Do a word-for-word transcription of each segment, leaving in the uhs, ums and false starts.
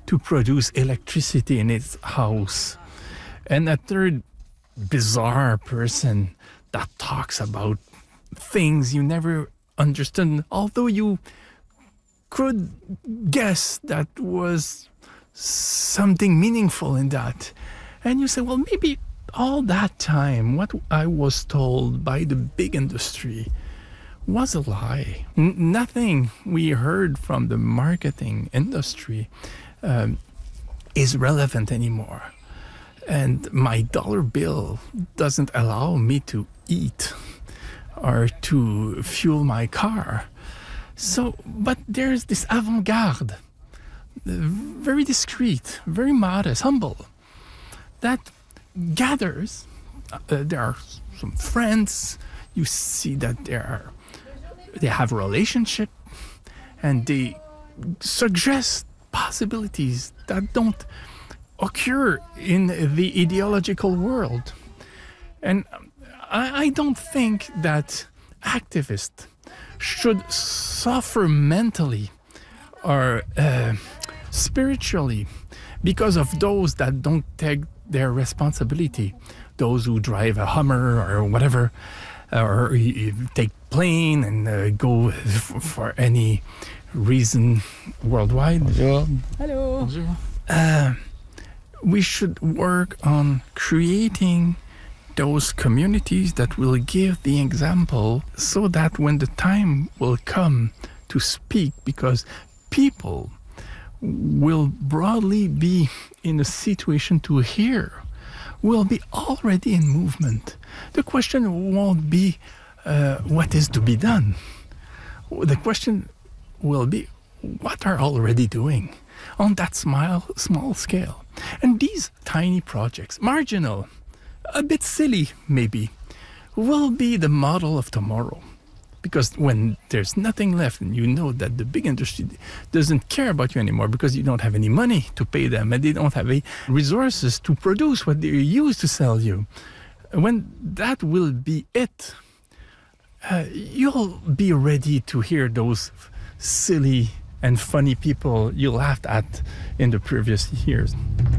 to produce electricity in its house. And a third bizarre person that talks about things you never understood, although you could guess that was something meaningful in that. And you say, well, maybe all that time, what I was told by the big industry was a lie. N- nothing we heard from the marketing industry um, is relevant anymore. And my dollar bill doesn't allow me to eat or to fuel my car. So, but there's this avant-garde, very discreet, very modest, humble, that gathers. Uh, there are some friends. You see that they are, they have a relationship, and they suggest possibilities that don't occur in the ideological world. And I, I don't think that activists should suffer mentally or uh, spiritually because of those that don't take their responsibility, those who drive a Hummer or whatever, or you take plane and uh, go f- for any reason worldwide. Bonjour. Hello. Bonjour. Uh, we should work on creating those communities that will give the example, so that when the time will come to speak, because people will broadly be in a situation to hear, will be already in movement. The question won't be uh, what is to be done. The question will be what are already doing on that small, small scale. And these tiny projects, marginal, a bit silly maybe, will be the model of tomorrow. Because when there's nothing left and you know that the big industry doesn't care about you anymore because you don't have any money to pay them and they don't have any resources to produce what they use to sell you, when that will be it, uh, you'll be ready to hear those silly and funny people you laughed at in the previous years.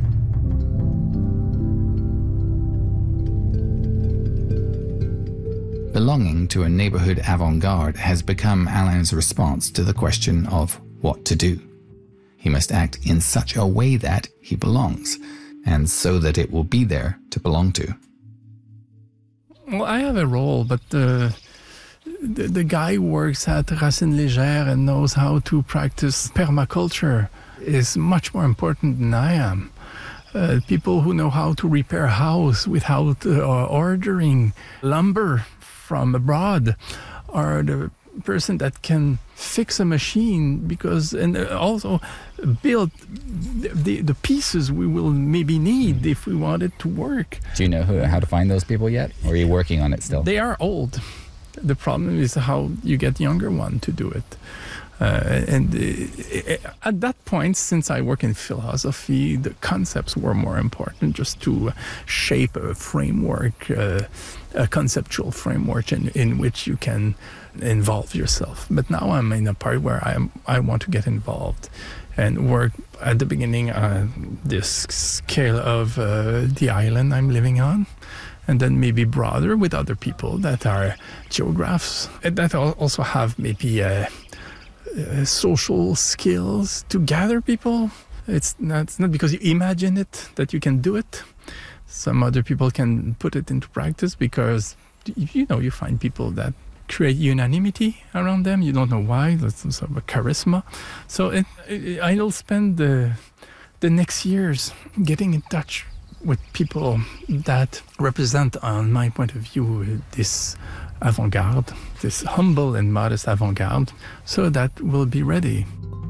Belonging to a neighborhood avant-garde has become Alain's response to the question of what to do. He must act in such a way that he belongs, and so that it will be there to belong to. Well, I have a role, but uh, the, the guy who works at Racine Légère and knows how to practice permaculture is much more important than I am. Uh, people who know how to repair a house without uh, ordering lumber from abroad, or the person that can fix a machine because and also build the, the, the pieces we will maybe need if we want it to work. Do you know who, how to find those people yet? Or are you working on it still? They are old. The problem is how you get younger one to do it. Uh, and uh, at that point, since I work in philosophy, the concepts were more important, just to shape a framework, uh, a conceptual framework in, in which you can involve yourself. But now I'm in a part where I am, I want to get involved and work at the beginning on this scale of uh, the island I'm living on, and then maybe broader with other people that are geographs, and that also have maybe uh, uh, social skills to gather people. It's not, it's not because you imagine it that you can do it. Some other people can put it into practice because, you know, you find people that create unanimity around them. You don't know why. That's sort of a charisma. So it, it, I'll spend the, the next years getting in touch with people that represent, on my point of view, this avant-garde, this humble and modest avant-garde, so that we'll be ready.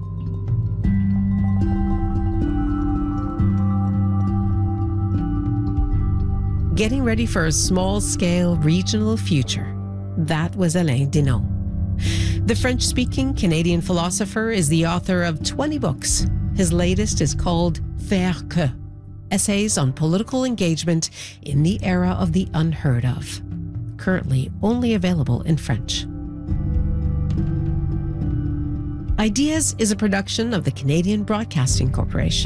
Getting ready for a small-scale regional future. That was Alain Denon. The French-speaking Canadian philosopher is the author of twenty books. His latest is called Faire que, Essays on Political Engagement in the Era of the Unheard Of. Currently only available in French. Ideas is a production of the Canadian Broadcasting Corporation.